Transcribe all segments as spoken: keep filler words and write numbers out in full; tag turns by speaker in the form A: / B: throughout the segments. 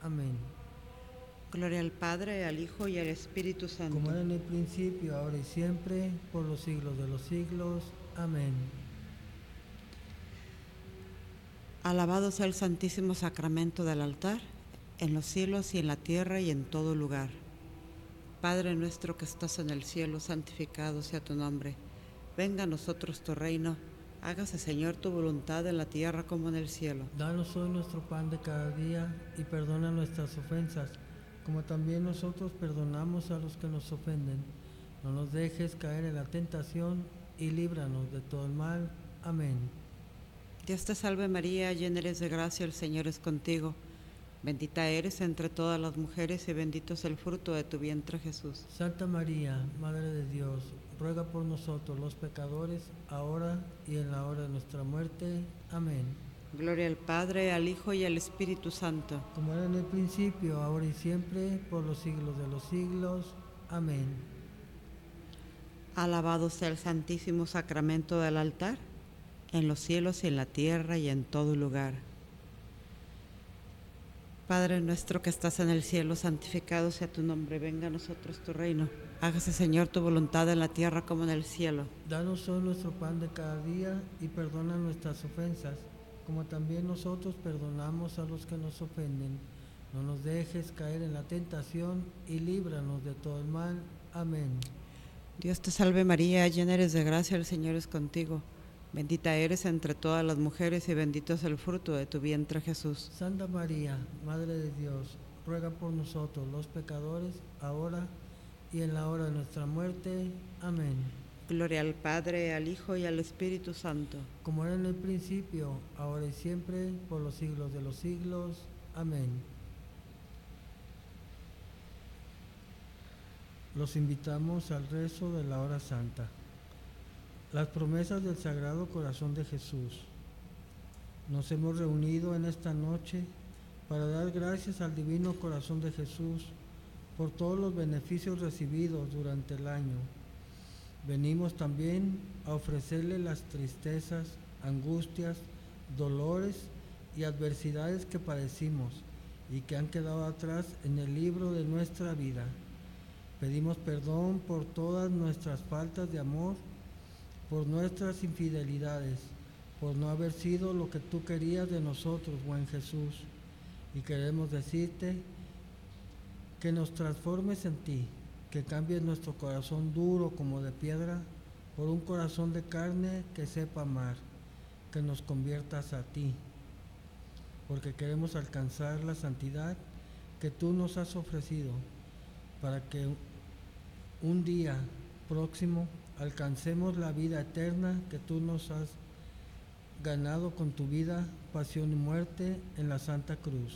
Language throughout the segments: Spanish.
A: Amén.
B: Gloria al Padre, al Hijo y al Espíritu Santo.
A: Como era en el principio, ahora y siempre, por los siglos de los siglos. Amén.
B: Alabado sea el Santísimo Sacramento del altar, en los cielos y en la tierra y en todo lugar. Padre nuestro que estás en el cielo, santificado sea tu nombre. Venga a nosotros tu reino. Hágase, Señor, tu voluntad en la tierra como en el cielo.
A: Danos hoy nuestro pan de cada día y perdona nuestras ofensas, como también nosotros perdonamos a los que nos ofenden. No nos dejes caer en la tentación y líbranos de todo el mal. Amén.
B: Dios te salve María, llena eres de gracia, el Señor es contigo. Bendita eres entre todas las mujeres y bendito es el fruto de tu vientre, Jesús.
A: Santa María, Madre de Dios, ruega por nosotros los pecadores, ahora y en la hora de nuestra muerte. Amén.
B: Gloria al Padre, al Hijo y al Espíritu Santo.
A: Como era en el principio, ahora y siempre, por los siglos de los siglos. Amén.
B: Alabado sea el Santísimo Sacramento del altar, en los cielos y en la tierra y en todo lugar. Padre nuestro que estás en el cielo, santificado sea tu nombre, venga a nosotros tu reino. Hágase, Señor, tu voluntad en la tierra como en el cielo.
A: Danos hoy nuestro pan de cada día y perdona nuestras ofensas, como también nosotros perdonamos a los que nos ofenden. No nos dejes caer en la tentación y líbranos de todo el mal. Amén.
B: Dios te salve María, llena eres de gracia, el Señor es contigo. Bendita eres entre todas las mujeres y bendito es el fruto de tu vientre, Jesús.
A: Santa María, Madre de Dios, ruega por nosotros los pecadores, ahora y en la hora de nuestra muerte. Amén.
B: Gloria al Padre, al Hijo y al Espíritu Santo.
A: Como era en el principio, ahora y siempre, por los siglos de los siglos. Amén. Los invitamos al rezo de la hora santa. Las promesas del Sagrado Corazón de Jesús. Nos hemos reunido en esta noche para dar gracias al Divino Corazón de Jesús por todos los beneficios recibidos durante el año. Venimos también a ofrecerle las tristezas, angustias, dolores y adversidades que padecimos y que han quedado atrás en el libro de nuestra vida. Pedimos perdón por todas nuestras faltas de amor, por nuestras infidelidades, por no haber sido lo que tú querías de nosotros, buen Jesús. Y queremos decirte que nos transformes en ti, que cambies nuestro corazón duro como de piedra por un corazón de carne que sepa amar, que nos conviertas a ti, porque queremos alcanzar la santidad que tú nos has ofrecido, para que un día próximo alcancemos la vida eterna que tú nos has ganado con tu vida, pasión y muerte en la Santa Cruz.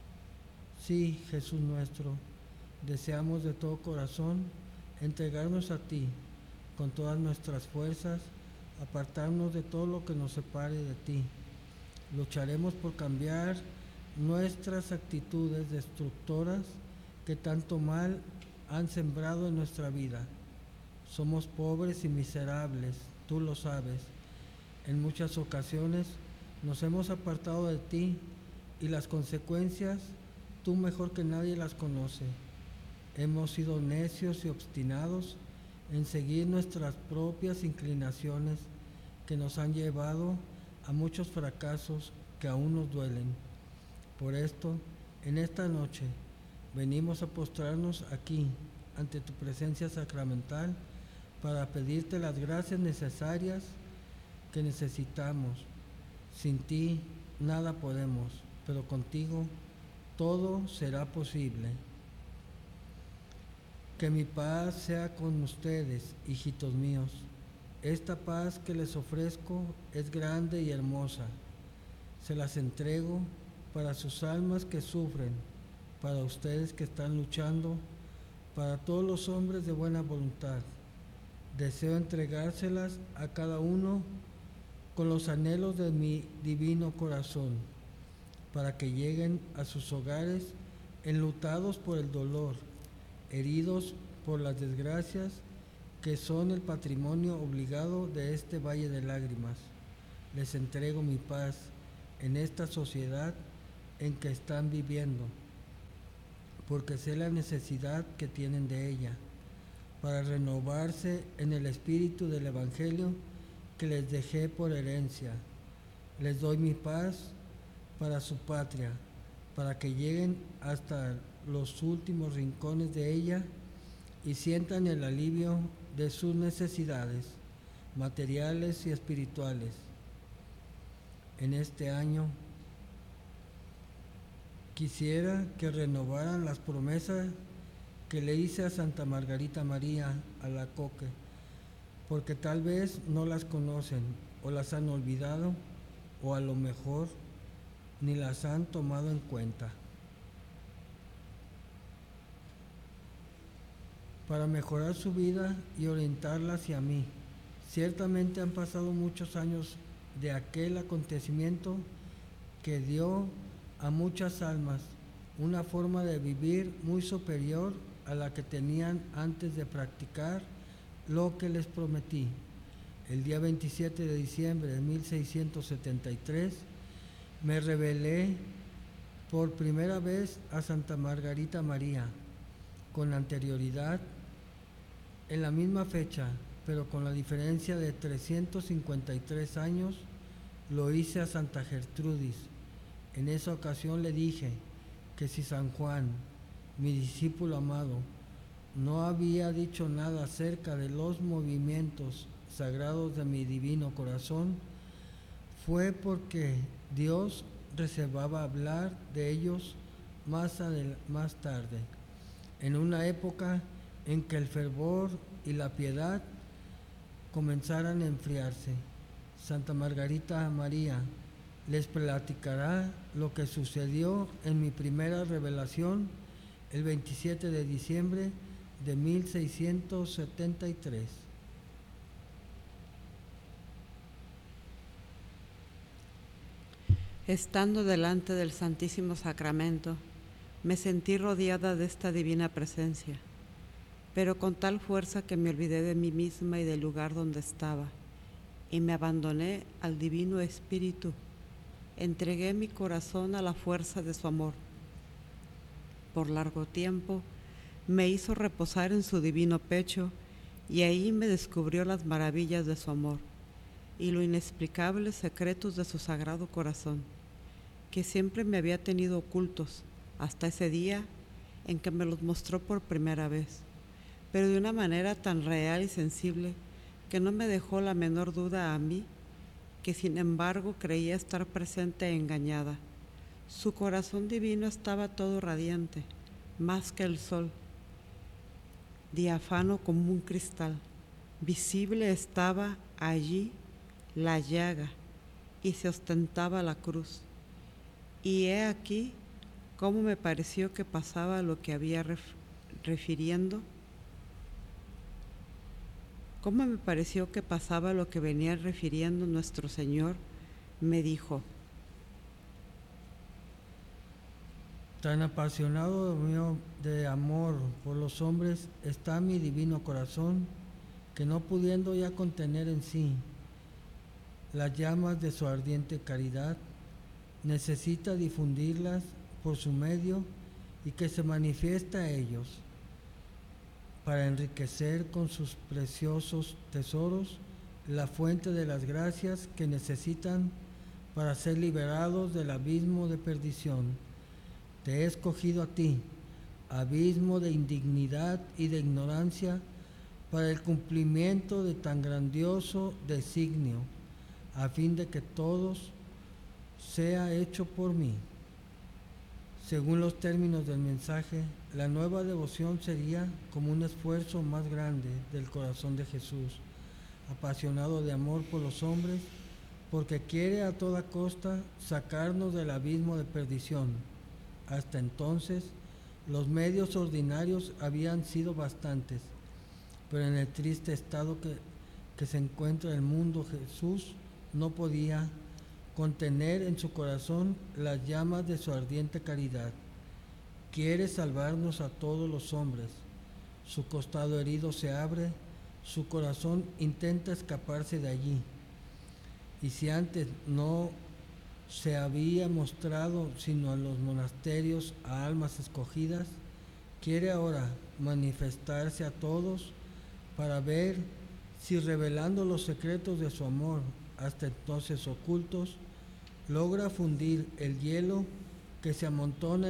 A: Sí, Jesús nuestro, deseamos de todo corazón entregarnos a ti con todas nuestras fuerzas, apartarnos de todo lo que nos separe de ti. Lucharemos por cambiar nuestras actitudes destructoras que tanto mal han sembrado en nuestra vida. Somos pobres y miserables, tú lo sabes. En muchas ocasiones nos hemos apartado de ti y las consecuencias tú mejor que nadie las conoces. Hemos sido necios y obstinados en seguir nuestras propias inclinaciones que nos han llevado a muchos fracasos que aún nos duelen. Por esto, en esta noche, venimos a postrarnos aquí ante tu presencia sacramental para pedirte las gracias necesarias que necesitamos. Sin ti nada podemos, pero contigo todo será posible. Que mi paz sea con ustedes, hijitos míos. Esta paz que les ofrezco es grande y hermosa. Se las entrego para sus almas que sufren, para ustedes que están luchando, para todos los hombres de buena voluntad. Deseo entregárselas a cada uno con los anhelos de mi divino corazón, para que lleguen a sus hogares enlutados por el dolor, heridos por las desgracias que son el patrimonio obligado de este valle de lágrimas. Les entrego mi paz en esta sociedad en que están viviendo, porque sé la necesidad que tienen de ella, para renovarse en el espíritu del Evangelio que les dejé por herencia. Les doy mi paz para su patria, para que lleguen hasta los últimos rincones de ella y sientan el alivio de sus necesidades materiales y espirituales. En este año quisiera que renovaran las promesas que le hice a Santa Margarita María Alacoque, porque tal vez no las conocen o las han olvidado, o a lo mejor ni las han tomado en cuenta. Para mejorar su vida y orientarla hacia mí. Ciertamente han pasado muchos años de aquel acontecimiento que dio a muchas almas una forma de vivir muy superior a la que tenían antes de practicar lo que les prometí. El día veintisiete de diciembre de mil seiscientos setenta y tres me revelé por primera vez a Santa Margarita María. Con anterioridad, en la misma fecha, pero con la diferencia de trescientos cincuenta y tres años, lo hice a Santa Gertrudis. En esa ocasión le dije que si San Juan, mi discípulo amado, no había dicho nada acerca de los movimientos sagrados de mi divino corazón, fue porque Dios reservaba hablar de ellos más, adel- más tarde, en una época en que el fervor y la piedad comenzaran a enfriarse. Santa Margarita María les platicará lo que sucedió en mi primera revelación el veintisiete de diciembre de mil seiscientos setenta y tres.
B: Estando delante del Santísimo Sacramento, me sentí rodeada de esta divina presencia, pero con tal fuerza que me olvidé de mí misma y del lugar donde estaba, y me abandoné al Divino Espíritu. Entregué mi corazón a la fuerza de su amor. Por largo tiempo me hizo reposar en su divino pecho, y ahí me descubrió las maravillas de su amor y los inexplicables secretos de su sagrado corazón, que siempre me había tenido ocultos hasta ese día en que me los mostró por primera vez, pero de una manera tan real y sensible que no me dejó la menor duda a mí, que sin embargo creía estar presente e engañada. Su corazón divino estaba todo radiante, más que el sol, diáfano como un cristal. Visible estaba allí la llaga y se ostentaba la cruz. Y he aquí cómo me pareció que pasaba lo que había ref, refiriendo, cómo me pareció que pasaba lo que venía refiriendo nuestro Señor. Me dijo:
A: Tan apasionado mío de amor por los hombres está mi divino corazón, que no pudiendo ya contener en sí las llamas de su ardiente caridad, necesita difundirlas por su medio y que se manifiesta a ellos, para enriquecer con sus preciosos tesoros la fuente de las gracias que necesitan para ser liberados del abismo de perdición. Te he escogido a ti, abismo de indignidad y de ignorancia, para el cumplimiento de tan grandioso designio, a fin de que todos sea hecho por mí. Según los términos del mensaje, la nueva devoción sería como un esfuerzo más grande del corazón de Jesús, apasionado de amor por los hombres, porque quiere a toda costa sacarnos del abismo de perdición. Hasta entonces, los medios ordinarios habían sido bastantes, pero en el triste estado que, que se encuentra el mundo, Jesús no podía contener en su corazón las llamas de su ardiente caridad. Quiere salvarnos a todos los hombres. Su costado herido se abre, su corazón intenta escaparse de allí. Y si antes no se había mostrado sino a los monasterios a almas escogidas, quiere ahora manifestarse a todos para ver si, revelando los secretos de su amor hasta entonces ocultos, logra fundir el hielo que se amontona